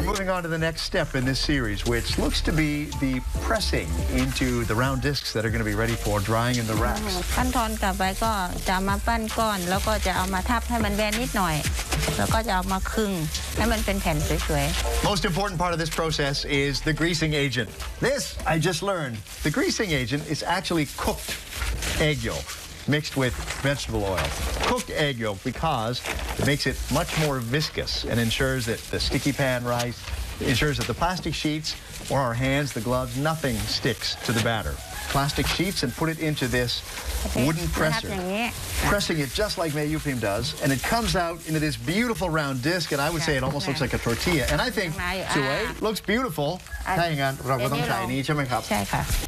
moving on to the next step in this series, which looks to be the pressing into the round discs that are going to be ready for drying in the racks. ขั้นตอนต่อไปก็จะมาปั้นก้อนแล้วก็จะเอามาทับให้มันแบนนิดหน่อยแล้วก็จะเอามาคลึงให้มันเป็นแผ่นสวยๆ Most important part of this process is the greasing agent. This, I just learned, the greasing agent is actually cooked egg yolk mixed with vegetable oil. Cooked egg yolk because it makes it much more viscous and ensures that the sticky pan rice, ensures that the plastic sheets or our hands, the gloves, nothing sticks to the batter. Plastic sheets and put it into this wooden presser. Pressing it just like Mei Yupim does, and it comes out into this beautiful round disc, and I would say it almost looks like a tortilla. And I think, Sue, looks beautiful. ถ้าอย่างนั้นเราก็ต้องใช้นี้ใช่ไหมครับใช่ค่ะ